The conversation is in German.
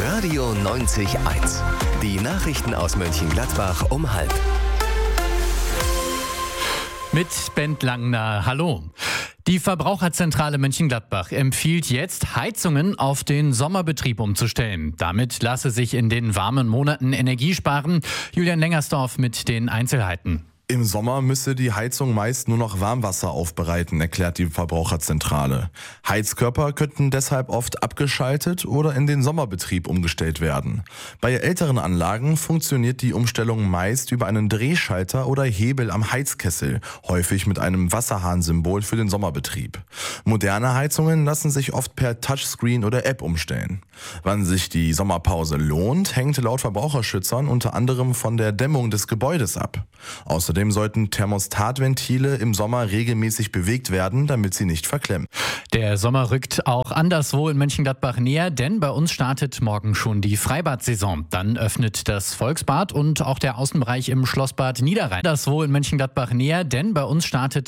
Radio 90.1. Die Nachrichten aus Mönchengladbach um 12:30. Mit Bent Langner, hallo. Die Verbraucherzentrale Mönchengladbach empfiehlt jetzt, Heizungen auf den Sommerbetrieb umzustellen. Damit lasse sich in den warmen Monaten Energie sparen. Julian Lengersdorf mit den Einzelheiten. Im Sommer müsse die Heizung meist nur noch Warmwasser aufbereiten, erklärt die Verbraucherzentrale. Heizkörper könnten deshalb oft abgeschaltet oder in den Sommerbetrieb umgestellt werden. Bei älteren Anlagen funktioniert die Umstellung meist über einen Drehschalter oder Hebel am Heizkessel, häufig mit einem Wasserhahnsymbol für den Sommerbetrieb. Moderne Heizungen lassen sich oft per Touchscreen oder App umstellen. Wann sich die Sommerpause lohnt, hängt laut Verbraucherschützern unter anderem von der Dämmung des Gebäudes ab. Außerdem sollten Thermostatventile im Sommer regelmäßig bewegt werden, damit sie nicht verklemmen. Der Sommer rückt auch anderswo in Mönchengladbach näher, denn bei uns startet morgen schon die Freibad-Saison. Dann öffnet das Volksbad und auch der Außenbereich im Schlossbad Niederrhein. Anderswo in Mönchengladbach näher, denn bei uns startet